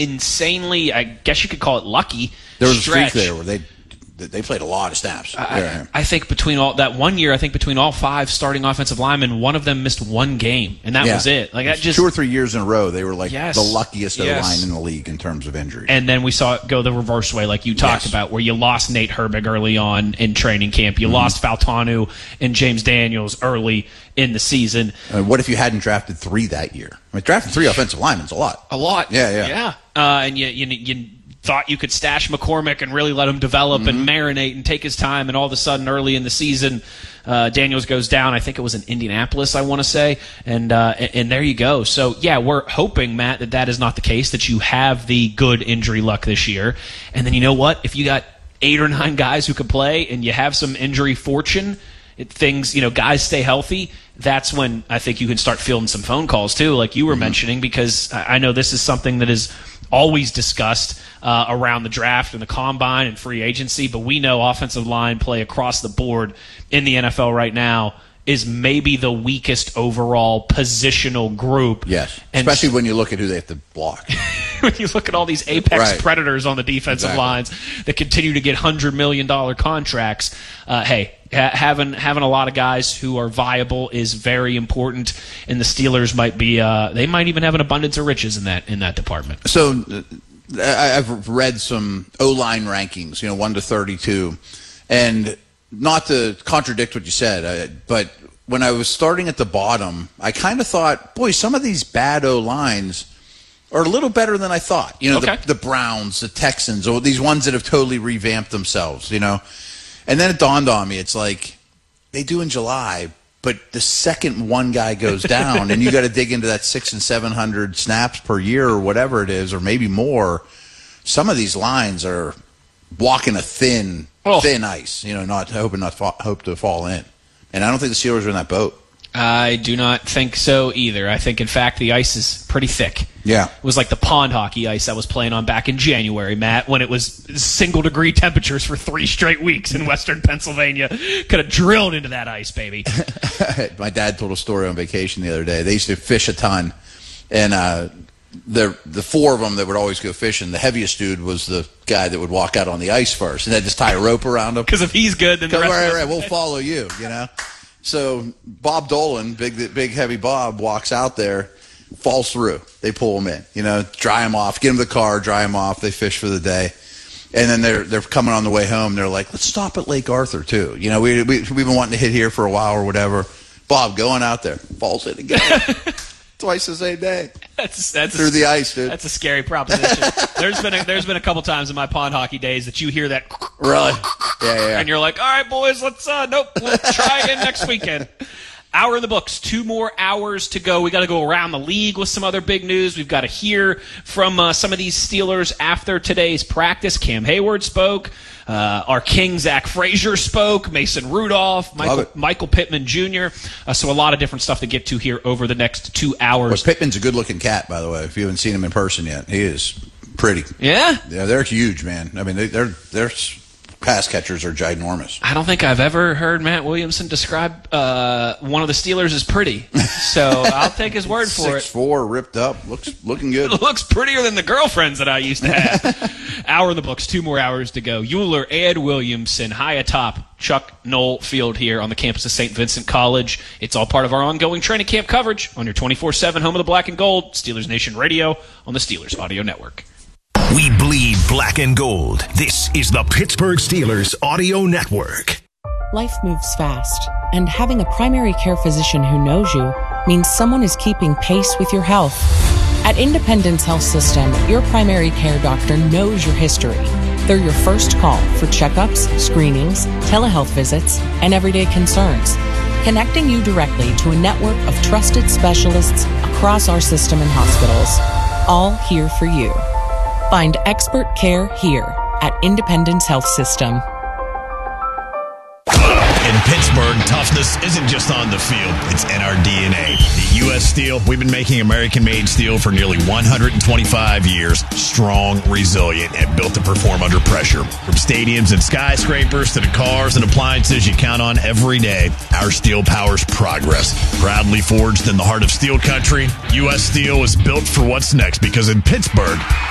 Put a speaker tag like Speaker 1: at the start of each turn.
Speaker 1: insanely, I guess you could call it lucky.
Speaker 2: There was
Speaker 1: stretch.
Speaker 2: a streak there where they played a lot of snaps.
Speaker 1: I think between all that 1 year, between all 5 starting offensive linemen, one of them missed 1 game, and that was it. Like that just
Speaker 2: 2 or 3 years in a row, they were like the luckiest O-line in the league in terms of injuries.
Speaker 1: And then we saw it go the reverse way, like you talked about, where you lost Nate Herbig early on in training camp. You lost Faltanu and James Daniels early in the season.
Speaker 2: What if you hadn't drafted 3 that year? I mean, drafting 3 offensive linemen is a lot.
Speaker 1: A lot.
Speaker 2: Yeah.
Speaker 1: And you thought you could stash McCormick and really let him develop and marinate and take his time, and all of a sudden early in the season Daniels goes down. I think it was in Indianapolis, I want to say, and there you go. So yeah, we're hoping, Matt, that is not the case, that you have the good injury luck this year. And then you know what, if you got 8 or 9 guys who could play and you have some injury fortune, guys stay healthy, that's when I think you can start fielding some phone calls too, like you were mentioning, because I know this is something that is always discussed around the draft and the combine and free agency, but we know offensive line play across the board in the NFL right now is maybe the weakest overall positional group.
Speaker 2: Yes, especially when you look at who they have to block.
Speaker 1: When you look at all these apex predators on the defensive lines that continue to get $100 million contracts, having a lot of guys who are viable is very important, and the Steelers might be they might even have an abundance of riches in that department.
Speaker 2: So I've read some O-line rankings, 1 to 32, and not to contradict what you said, but when I was starting at the bottom, I kind of thought, boy, some of these bad O-lines are a little better than I thought. The Browns, the Texans, or these ones that have totally revamped themselves, And then it dawned on me, it's like they do in July, but the second one guy goes down and you got to dig into that 600 and 700 snaps per year or whatever it is, or maybe more, some of these lines are walking a thin ice, hope to fall in. And I don't think the Steelers are in that boat.
Speaker 1: I do not think so either. I think, in fact, the ice is pretty thick.
Speaker 2: Yeah.
Speaker 1: It was like the pond hockey ice I was playing on back in January, Matt, when it was single-degree temperatures for 3 straight weeks in western Pennsylvania. Could have drilled into that ice, baby.
Speaker 2: My dad told a story on vacation the other day. They used to fish a ton, and the 4 of them that would always go fishing, the heaviest dude was the guy that would walk out on the ice first, and they'd just tie a rope around him.
Speaker 1: Because if he's good, then the rest of us...
Speaker 2: we'll follow you, So Bob Dolan, big heavy Bob, walks out there, falls through. They pull him in, dry him off, get him the car, dry him off. They fish for the day, and then they're coming on the way home. They're like, let's stop at Lake Arthur too. We've been wanting to hit here for a while or whatever. Bob going out there, falls in again. Twice the same day. That's through the ice, dude.
Speaker 1: That's a scary proposition. There's been a couple times in my pond hockey days that you hear that.
Speaker 2: Really? Yeah.
Speaker 1: And you're like, all right, boys, let's we'll try again next weekend. Hour in the books. 2 more hours to go. We got to go around the league with some other big news. We've got to hear from some of these Steelers after today's practice. Cam Hayward spoke. Our king, Zach Frazier, spoke. Mason Rudolph, Michael Pittman Jr. So a lot of different stuff to get to here over the next 2 hours.
Speaker 2: Well, Pittman's a good-looking cat, by the way, if you haven't seen him in person yet. He is pretty.
Speaker 1: Yeah?
Speaker 2: Yeah, they're huge, man. I mean, they're pass catchers are ginormous.
Speaker 1: I don't think I've ever heard Matt Williamson describe one of the Steelers as pretty. So I'll take his word for it.
Speaker 2: 6'4", ripped up, looking good.
Speaker 1: Looks prettier than the girlfriends that I used to have. Hour in the books, 2 more hours to go. Euler and Williamson high atop Chuck Knoll Field here on the campus of St. Vincent College. It's all part of our ongoing training camp coverage on your 24/7 home of the black and gold, Steelers Nation Radio on the Steelers Audio Network.
Speaker 3: We bleed black and gold. This is the Pittsburgh Steelers Audio Network.
Speaker 4: Life moves fast, and having a primary care physician who knows you means someone is keeping pace with your health. At Independence Health System, your primary care doctor knows your history. They're your first call for checkups, screenings, telehealth visits, and everyday concerns, connecting you directly to a network of trusted specialists across our system and hospitals, all here for you. Find expert care here at Independence Health System.
Speaker 3: In Pittsburgh, toughness isn't just on the field, it's in our DNA. At U.S. Steel, we've been making American-made steel for nearly 125 years. Strong, resilient, and built to perform under pressure. From stadiums and skyscrapers to the cars and appliances you count on every day, our steel powers progress. Proudly forged in the heart of steel country, U.S. Steel is built for what's next because in Pittsburgh,